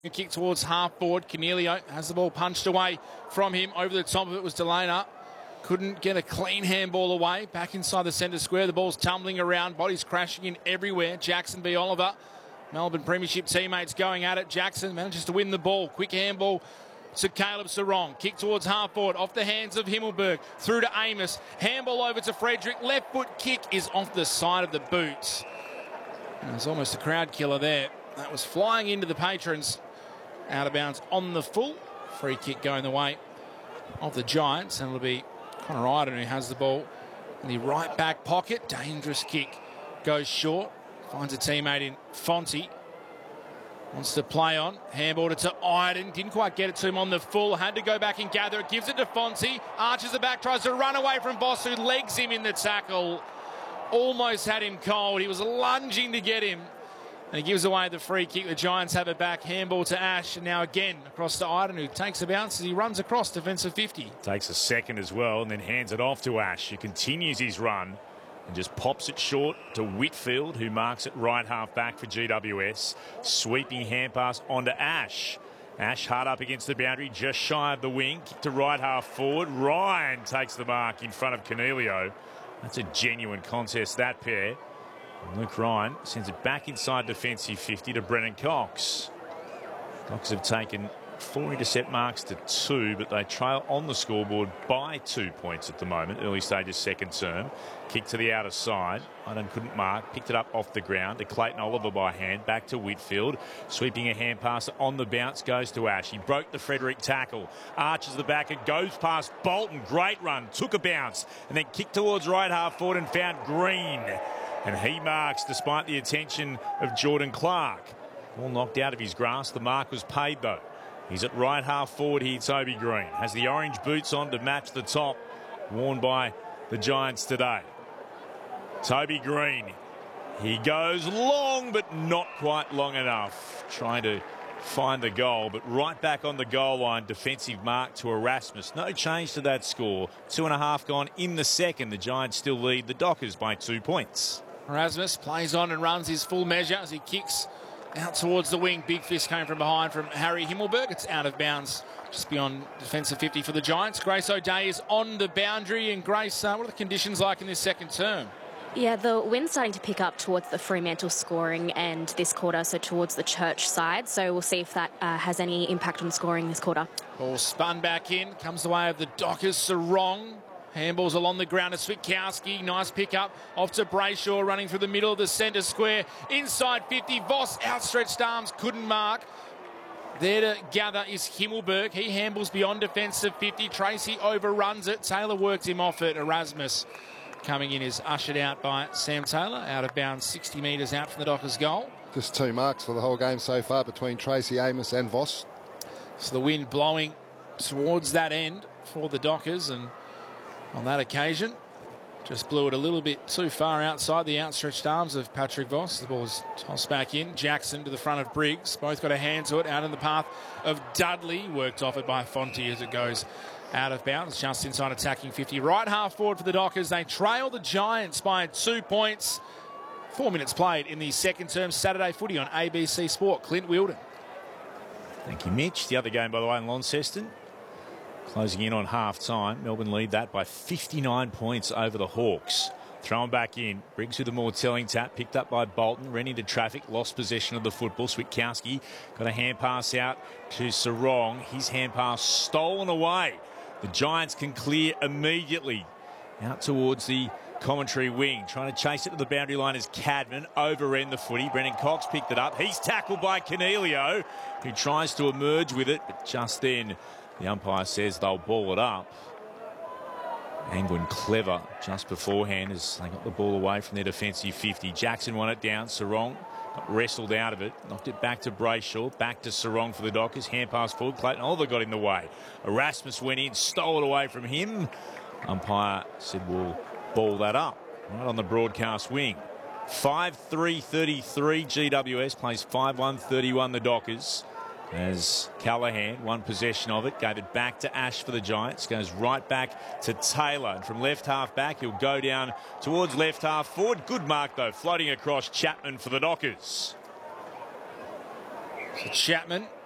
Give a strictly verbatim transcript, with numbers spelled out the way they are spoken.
A kick towards half forward. Cornelio has the ball punched away from him. Over the top of it was Delana. Couldn't get a clean handball away. Back inside the centre square. The ball's tumbling around. Bodies crashing in everywhere. Jackson v Oliver. Melbourne Premiership teammates going at it. Jackson manages to win the ball. Quick handball to Caleb Sarong. Kick towards half forward. Off the hands of Himmelberg. Through to Amos. Handball over to Frederick. Left foot kick is off the side of the boot. It was almost a crowd killer there. That was flying into the patrons. Out of bounds on the full. Free kick going the way of the Giants. And it'll be Connor Iden who has the ball in the right back pocket. Dangerous kick. Goes short. Finds a teammate in Fonte. Wants to play on. Handballed it to Iden. Didn't quite get it to him on the full. Had to go back and gather it. Gives it to Fonte. Arches the back. Tries to run away from Voss, who legs him in the tackle. Almost had him cold. He was lunging to get him. And he gives away the free kick. The Giants have it back. Handball to Ash. And now again across to Iden, who takes a bounce as he runs across defensive fifty. Takes a second as well and then hands it off to Ash, who continues his run and just pops it short to Whitfield, who marks it right half back for G W S. Sweeping hand pass onto Ash. Ash hard up against the boundary, just shy of the wing. Kick to right half forward. Ryan takes the mark in front of Cornelio. That's a genuine contest, that pair. Luke Ryan sends it back inside defensive fifty to Brennan Cox. Cox have taken four intercept marks to two, but they trail on the scoreboard by two points at the moment. Early stages second term. Kick to the outer side. Iden couldn't mark. Picked it up off the ground to Clayton Oliver by hand. Back to Whitfield. Sweeping a hand pass on the bounce. Goes to Ash. He broke the Frederick tackle. Arches the back. It goes past Bolton. Great run. Took a bounce. And then kicked towards right half forward and found Green. And he marks despite the attention of Jordan Clark. All knocked out of his grasp. The mark was paid though. He's at right half forward here, Toby Green. Has the orange boots on to match the top worn by the Giants today. Toby Green. He goes long, but not quite long enough. Trying to find the goal, but right back on the goal line. Defensive mark to Erasmus. No change to that score. Two and a half gone in the second. The Giants still lead the Dockers by two points. Erasmus plays on and runs his full measure as he kicks out towards the wing. Big fist came from behind from Harry Himmelberg. It's out of bounds just beyond defensive fifty for the Giants. Grace O'Day is on the boundary. And Grace, uh, what are the conditions like in this second term? Yeah, the wind's starting to pick up towards the Fremantle scoring end this quarter, so towards the Church side. So we'll see if that uh, has any impact on scoring this quarter. Ball spun back in. Comes the way of the Dockers. Sarong. Handballs along the ground to Switkowski. Nice pick up. Off to Brayshaw, running through the middle of the centre square. Inside fifty. Voss, outstretched arms, couldn't mark. There to gather is Himmelberg. He handballs beyond defensive fifty. Tracy overruns it. Taylor works him off it. Erasmus coming in is ushered out by Sam Taylor. Out of bounds, sixty metres out from the Dockers' goal. Just two marks for the whole game so far between Tracy, Amos and Voss. So the wind blowing towards that end for the Dockers, and on that occasion, just blew it a little bit too far outside the outstretched arms of Patrick Voss. The ball's tossed back in. Jackson to the front of Briggs. Both got a hand to it. Out in the path of Dudley. Worked off it by Fonte as it goes out of bounds. Just inside attacking fifty. Right half forward for the Dockers. They trail the Giants by two points. Four minutes played in the second term. Saturday footy on A B C Sport. Clint Wheeldon. Thank you, Mitch. The other game, by the way, in Launceston. Closing in on half-time. Melbourne lead that by fifty-nine points over the Hawks. Thrown back in. Briggs with a more telling tap. Picked up by Bolton. Ran into traffic. Lost possession of the football. Switkowski got a hand pass out to Sarong. His hand pass stolen away. The Giants can clear immediately. Out towards the commentary wing. Trying to chase it to the boundary line is Cadman. Over-end the footy. Brennan Cox picked it up. He's tackled by Cornelio, who tries to emerge with it. But just then, the umpire says they'll ball it up. Angwin clever just beforehand as they got the ball away from their defensive fifty. Jackson won it down. Sarong got wrestled out of it. Knocked it back to Brayshaw. Back to Sarong for the Dockers. Hand pass forward. Clayton Oliver got in the way. Erasmus went in. Stole it away from him. Umpire said we'll ball that up. Right on the broadcast wing. five three thirty-three G W S plays five one thirty-one the Dockers. As Callaghan won possession of it, gave it back to Ash for the Giants, goes right back to Taylor. And from left half back, he'll go down towards left half forward. Good mark, though, floating across Chapman for the Dockers. So Chapman